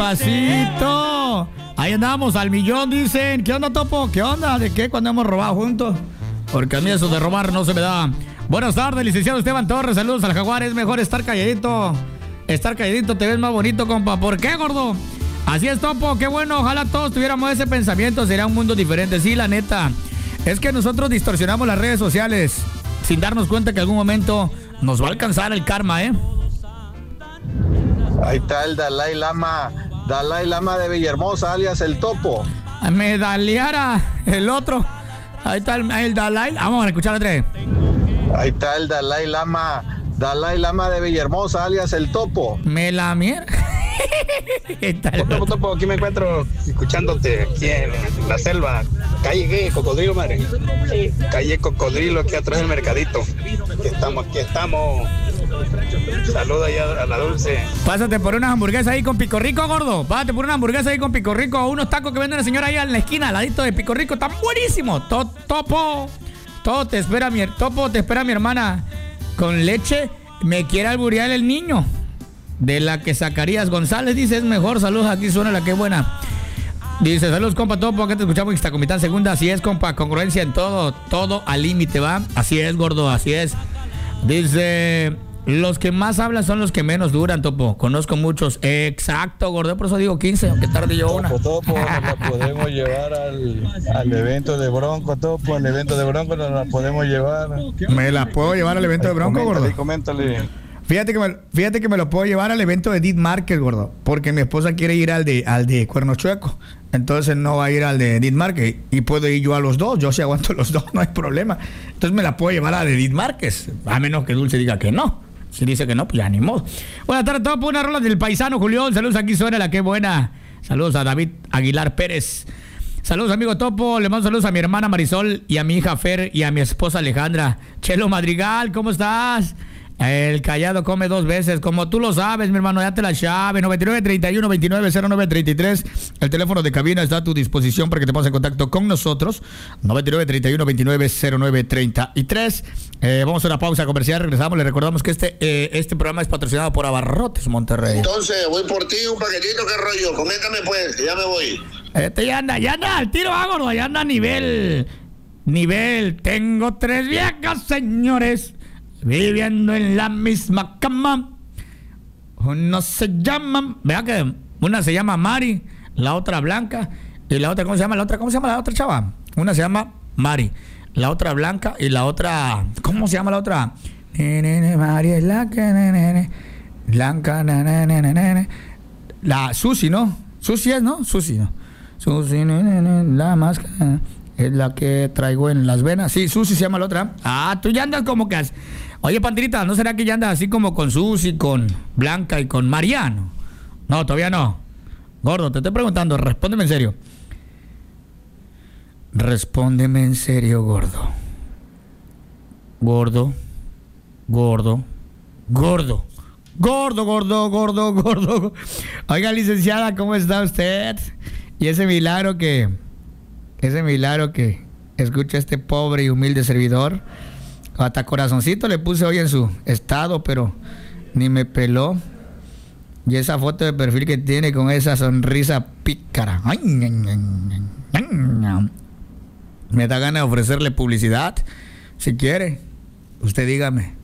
Pasito. Ahí andamos al millón, dicen. ¿Qué onda, Topo? ¿Qué onda? ¿De qué? Cuando hemos robado juntos. Porque a mí eso de robar no se me da. Buenas tardes, licenciado Esteban Torres. Saludos al Jaguar. Es mejor estar calladito. Estar calladito te ves más bonito, compa. ¿Por qué, gordo? Así es, Topo. Qué bueno. Ojalá todos tuviéramos ese pensamiento. Sería un mundo diferente. Sí, la neta. Es que nosotros distorsionamos las redes sociales sin darnos cuenta que en algún momento nos va a alcanzar el karma, ¿eh? Ahí está el Dalai Lama de Villahermosa, alias el Topo. Me daliara el otro. Ahí está el Dalai. Vamos a escuchar otra vez. Ahí está el Dalai Lama de Villahermosa, alias el Topo. Me la mierda. Topo, aquí me encuentro escuchándote aquí en la selva. Calle ¿qué? Cocodrilo, madre. Sí. Calle Cocodrilo, aquí atrás del mercadito. Aquí estamos. Saluda allá a la Dulce. Pásate por unas hamburguesas ahí con Pico Rico, gordo. Pásate por una hamburguesa ahí con Pico Rico. Unos tacos que vende la señora ahí en la esquina, al ladito de Pico Rico. Están buenísimos. Topo. Te espera mi hermana con leche. Me quiere alburear el niño. De la que Zacarías González dice es mejor. Saludos, aquí suena la que buena. Dice, saludos, compa, Topo, acá te escuchamos en Comitán Segunda. Así es, compa, congruencia en todo al límite, ¿va? Así es, gordo, así es. Dice, los que más hablan son los que menos duran, Topo. Conozco muchos. Exacto, gordo, por eso digo 15, aunque tarde yo una. Topo, nos la podemos llevar al evento de Bronco, Topo. Al evento de Bronco nos la podemos llevar. ¿Me la puedo llevar al evento de Bronco, gordo? Coméntale. Fíjate que me lo puedo llevar al evento de Edith Márquez, gordo. Porque mi esposa quiere ir al de Cuerno Chueco. Entonces no va a ir al de Edith Márquez. Y puedo ir yo a los dos. Yo sí aguanto los dos, no hay problema. Entonces me la puedo llevar a Edith Márquez. A menos que Dulce diga que no. Si dice que no, pues ya ni modo. Buenas tardes, Topo. Una rola del paisano Julián. Saludos, aquí suena la que buena. Saludos a David Aguilar Pérez. Saludos, amigo Topo. Le mando saludos a mi hermana Marisol y a mi hija Fer y a mi esposa Alejandra. Chelo Madrigal, ¿cómo estás? El callado come dos veces, como tú lo sabes, mi hermano, ya te la llave. 9931-290933. El teléfono de cabina está a tu disposición para que te pongas en contacto con nosotros. 9931-290933. Vamos a una pausa comercial, regresamos. Le recordamos que este programa es patrocinado por Abarrotes Monterrey. Entonces, voy por ti, un paquetito, ¿qué rollo? Coméntame pues, que ya me voy. Ya anda al tiro, gordo, ya anda a nivel. Tengo 3 viejas, señores, viviendo en la misma cama. Uno se llama, vea que una se llama Mari, la otra Blanca, y la otra, ¿cómo se llama la otra chava? Una se llama Mari, la otra Blanca, y la otra, ¿cómo se llama la otra? Mari es la que Blanca, la Susi, ¿no? Susi es, ¿no? Susi, ¿no? Susi, la máscara es la que traigo en las venas. Sí, Susi se llama la otra. Ah, tú ya andas como que... Oye, Panterita, ¿no será que ya andas así como con Susi, con Blanca y con Mariano? No, todavía no. Gordo, te estoy preguntando, respóndeme en serio. Respóndeme en serio, gordo. Gordo. Oiga, licenciada, ¿cómo está usted? Y ese milagro que escucha este pobre y humilde servidor. Hasta corazoncito le puse hoy en su estado, pero ni me peló. Y esa foto de perfil que tiene con esa sonrisa pícara. Me da ganas de ofrecerle publicidad. Si quiere, usted dígame.